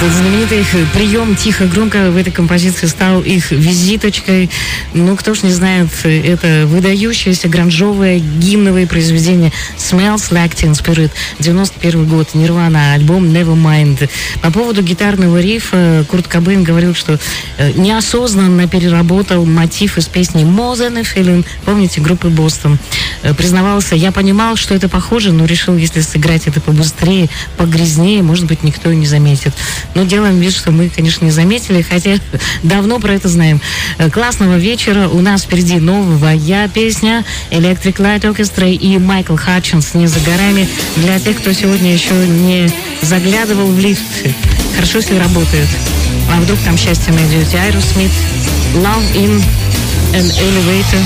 Этот знаменитый прием тихо-громко в этой композиции стал их визиточкой. Ну, кто ж не знает, это выдающееся гранжовое гимновое произведение Smells Like Teen Spirit, 91 год, Nirvana, альбом Nevermind. По поводу гитарного рифа Курт Кобейн говорил, что неосознанно переработал мотив из песни More Than a Feeling, помните, группы Бостон. Признавался, я понимал, что это похоже, но решил, если сыграть это побыстрее, погрязнее, может быть, никто и не заметит. Но делаем вид, что мы, конечно, не заметили, хотя давно про это знаем. Классного вечера. У нас впереди новая песня Electric Light Orchestra и Майкл Хатчинс «Не за горами». Для тех, кто сегодня еще не заглядывал в лифт, хорошо, если работает. А вдруг там счастье найдете. Aerosmith, Love in an Elevator.